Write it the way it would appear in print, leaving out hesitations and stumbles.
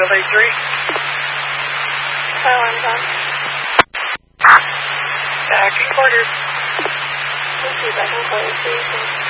Building 3. Alarm's on. Back in quarters. Let's see if I can call you, please.